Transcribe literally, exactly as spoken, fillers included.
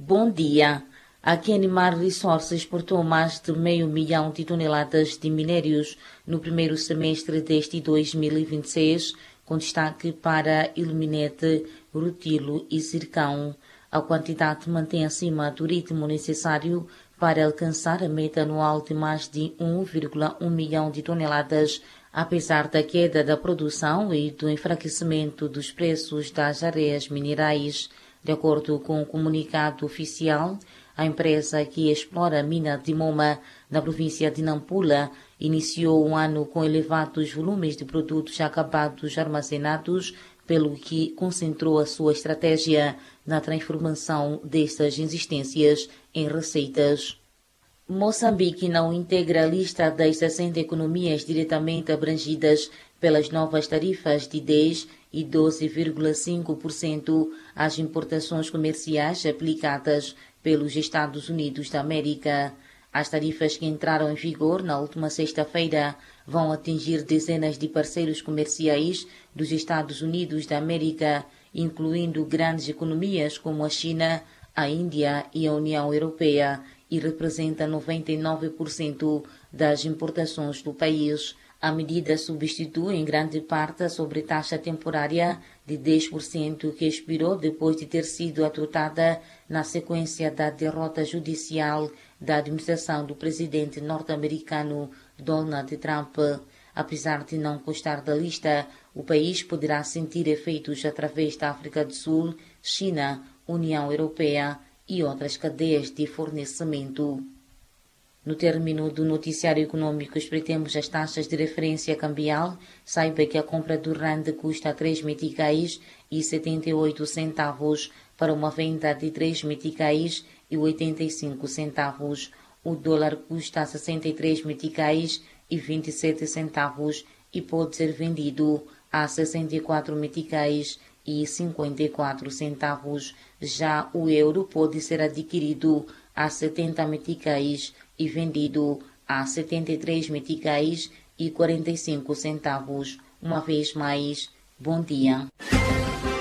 Bom dia. A Kenmar Resources exportou mais de meio milhão de toneladas de minérios no primeiro semestre deste dois mil e vinte e seis, com destaque para ilmenite, rutilo e zircão. A quantidade mantém acima do ritmo necessário para alcançar a meta anual de mais de um vírgula um milhão de toneladas, apesar da queda da produção e do enfraquecimento dos preços das areias minerais. De acordo com o comunicado oficial, a empresa que explora a mina de Moma, na província de Nampula, iniciou um ano com elevados volumes de produtos acabados armazenados, pelo que concentrou a sua estratégia na transformação destas existências em receitas. Moçambique não integra a lista das sessenta economias diretamente abrangidas pelas novas tarifas de dez e doze vírgula cinco por cento às importações comerciais aplicadas pelos Estados Unidos da América. As tarifas que entraram em vigor na última sexta-feira vão atingir dezenas de parceiros comerciais dos Estados Unidos da América, incluindo grandes economias como a China, a Índia e a União Europeia, e representa noventa e nove por cento das importações do país. A medida substitui em grande parte a sobretaxa temporária de dez por cento que expirou depois de ter sido adotada na sequência da derrota judicial da administração do presidente norte-americano Donald Trump. Apesar de não constar da lista, o país poderá sentir efeitos através da África do Sul, China, União Europeia e outras cadeias de fornecimento. No término do noticiário econômico, espreitemos as taxas de referência cambial. Saiba que a compra do rand custa três meticais e setenta e oito centavos para uma venda de três meticais e oitenta e cinco centavos. O dólar custa sessenta e três meticais e vinte e sete centavos e pode ser vendido a sessenta e quatro meticais e cinquenta e quatro centavos. Já o euro pode ser adquirido a setenta meticais e vendido a setenta e três meticais e quarenta e cinco centavos. Uma vez mais, bom dia.